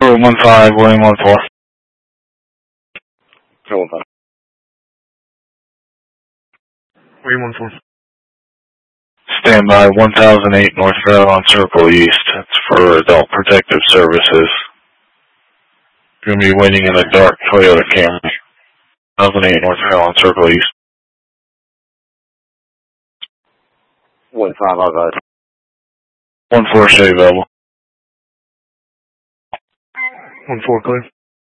015, William 14. 015. William 14. Stand by 1008 North Fairlawn Circle East. It's for Adult Protective Services. Going to be waiting in a dark Toyota Camry. 1008 North Fairlawn Circle East. 15, I'll go. 14 show available. 14 clear.